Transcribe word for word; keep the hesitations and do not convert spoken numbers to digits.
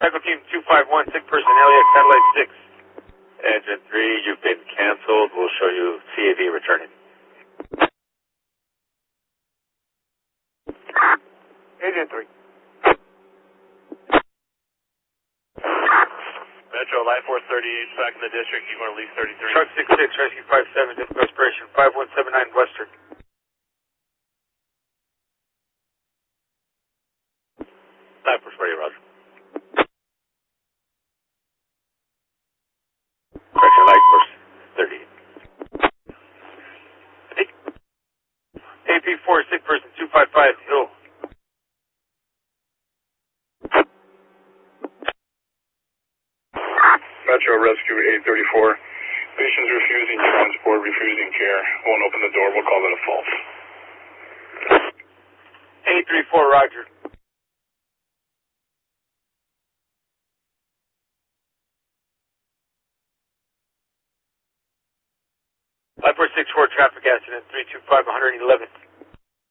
Echo Team two five one, sick person, L A X Satellite six. Engine three, you've been canceled. We'll show you C A V returning. Agent three. Metro, Life Force thirty-eight, back in the district, you want to lease thirty-three. Truck six six, Rescue five seven, Disco Expiration five one seven nine Western. Life Force ready, Roger. Correction, Life Force thirty-eight. A P four, sick person, two five five, Hill. Metro Rescue eight thirty-four. Patient's refusing transport, refusing care. Won't open the door. We'll call it a false. eight three four, Roger. Life Force six four, traffic accident, three two five, one eleven.